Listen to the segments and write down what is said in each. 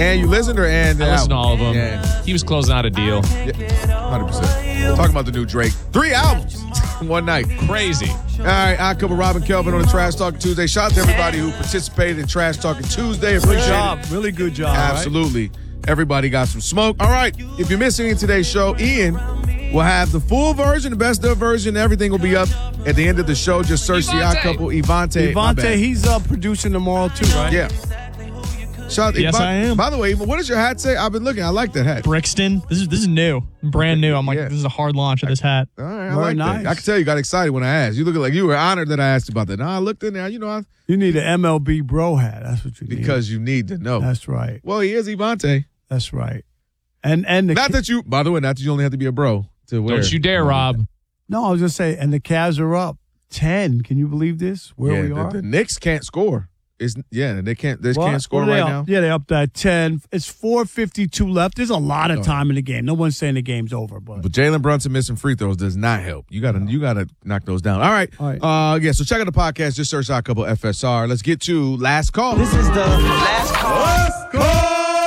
And you listened or and? I listened to all of them. Yeah. He was closing out a deal. Yeah, 100%. Talking about the new Drake. 3 albums one night. Crazy. All right, I cover Robin Kelvin on the Trash Talking Tuesday. Shout out to everybody who participated in Trash Talking Tuesday. Appreciate it. Really good job. Absolutely. Right? Everybody got some smoke. All right, if you're missing in today's show, Ian will have the full version, the best of version. Everything will be up at the end of the show. Just search The Odd Couple. Evante, he's producing tomorrow too, right? Yeah. Shout out, yes, I am. By the way, what does your hat say? I've been looking. I like that hat. Brixton. This is new. Brand new. I'm like, this is a hard launch of this hat. All right, I like that. I can tell you got excited when I asked. You look like you were honored that I asked about that. I looked in there. You need an MLB bro hat. That's what you need. Because you need to know. That's right. Well, he is Evante. That's right. And not that you, by the way, not that you only have to be a bro to wear. Don't you dare, Rob. No, I was just saying, and the Cavs are up 10. Can you believe this? Where we are? The Knicks can't score. They can't score right now. Yeah, they're up at 10. It's 4:52 left. There's a lot of time in the game. No one's saying the game's over, but Jalen Brunson missing free throws does not help. You gotta knock those down. All right. So check out the podcast. Just search Odd Couple FSR. Let's get to last call. This is the last call. Last call.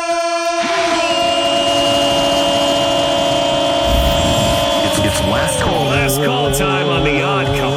It's last call. Last call time on The Odd Couple.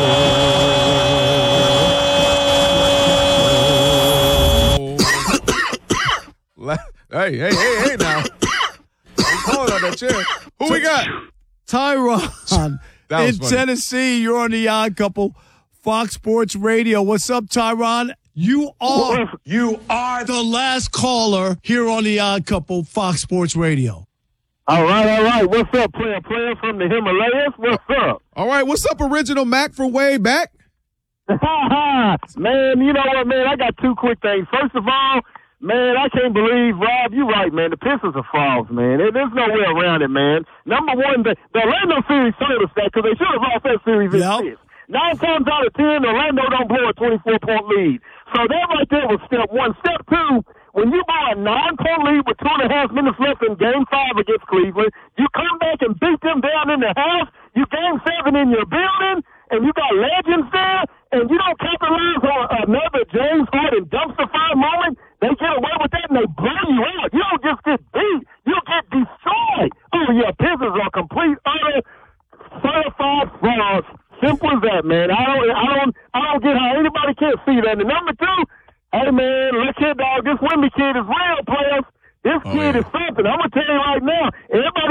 Hey now. I'm calling on that chair. Who we got? Tyron in Tennessee. You're on The Odd Couple, Fox Sports Radio. What's up, Tyron? You are the last caller here on The Odd Couple, Fox Sports Radio. All right. What's up, player from the Himalayas? What's up? All right, what's up, Original Mac from way back? Man, you know what, man? I got two quick things. First of all, man, I can't believe, Rob, you're right, man. The Pistons are frauds, man. There's no way around it, man. Number one, the Orlando series told us that because they should have lost that series in 6. 9 times out of 10, Orlando don't blow a 24-point lead. So that right there was step one. Step two, when you blow a 9-point lead with 2.5 minutes left in Game 5 against Cleveland, you come back and beat them down in the house, you Game 7 in your building, and you got legends there, and you don't capitalize on another James Harden dumpster fire moment. They get away with that, and they blow you out. You don't just get beat. You get destroyed. Oh, yeah, Pistons are complete, utter, certified frauds. Simple as that, man. I don't get how anybody can't see that. And number two, hey, man, look here, dog. This Wemby kid is real, players. This kid is something. I'm going